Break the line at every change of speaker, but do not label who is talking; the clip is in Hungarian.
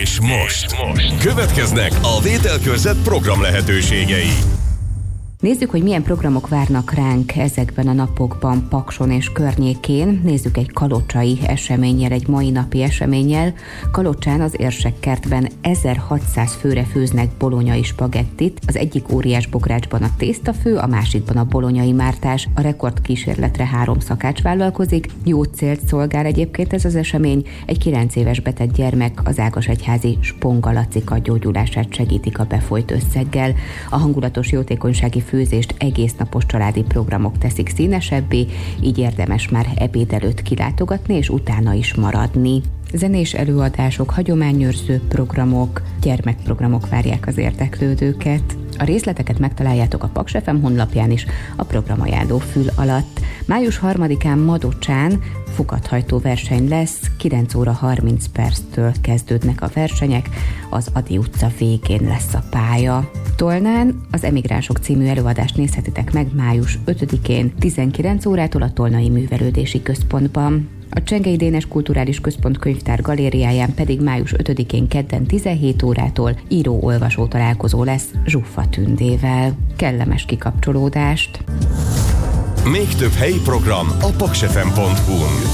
És most következnek a Vételkörzet program lehetőségei.
Nézzük, hogy milyen programok várnak ránk ezekben a napokban Pakson és környékén. Nézzük egy kalocsai eseménnyel, egy mai napi eseménnyel. Kalocsán az Érsekkertben 1600 főre főznek bolonyai spagettit. Az egyik óriás bográcsban a tésztafő, a másikban a bolonyai mártás. A rekordkísérletre 3 szakács vállalkozik. Jó célt szolgál egyébként ez az esemény. Egy 9 éves beteg gyermek az ágasegyházi Sponga Lacika gyógyulását segítik a befolyt összeggel. A hangulatos jótékonysági főzést egésznapos családi programok teszik színesebbé, így érdemes már ebéd előtt kilátogatni és utána is maradni. Zenés előadások, hagyományőrző programok, gyermekprogramok várják az érdeklődőket. A részleteket megtaláljátok a Paks FM honlapján is, a programajánló fül alatt. Május 3-án Madocsán fogathajtó verseny lesz, 9 óra 30 perctől kezdődnek a versenyek, az Ady utca végén lesz a pálya. Tolnán az Emigránsok című előadást nézhetitek meg május 5-én 19 órától a Tolnai Művelődési Központban. A Csengei Dénes Kulturális Központ könyvtár galériáján pedig május 5-én kedden 17 órától író-olvasó találkozó lesz Zsuffa Tündével. Kellemes kikapcsolódást!
Még több helyi program a paksfm.hu-n.